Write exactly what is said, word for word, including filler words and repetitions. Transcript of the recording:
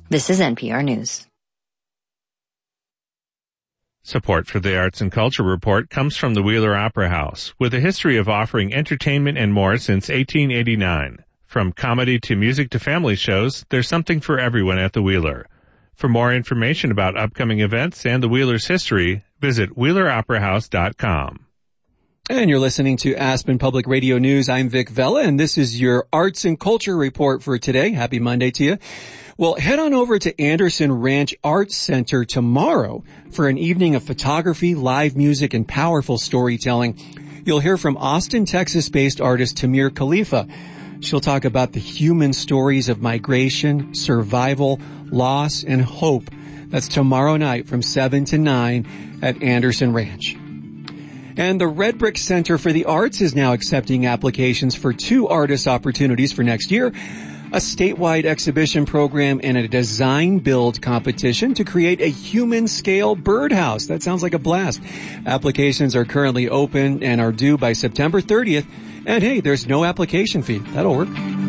This is N P R News. Support for the Arts and Culture Report comes from the Wheeler Opera House, with a history of offering entertainment and more since eighteen eighty-nine. From comedy to music to family shows, there's something for everyone at the Wheeler. For more information about upcoming events and the Wheeler's history, visit wheeler opera house dot com. And you're listening to Aspen Public Radio News. I'm Vic Vella, and this is your Arts and Culture Report for today. Happy Monday to you. Well, head on over to Anderson Ranch Arts Center tomorrow for an evening of photography, live music, and powerful storytelling. You'll hear from Austin, Texas-based artist Tamir Khalifa. She'll talk about the human stories of migration, survival, loss, and hope. That's tomorrow night from seven to nine at Anderson Ranch. And the Red Brick Center for the Arts is now accepting applications for two artist opportunities for next year, a statewide exhibition program and a design build competition to create a human-scale birdhouse. That sounds like a blast. Applications are currently open and are due by September thirtieth. And hey, there's no application fee. That'll work.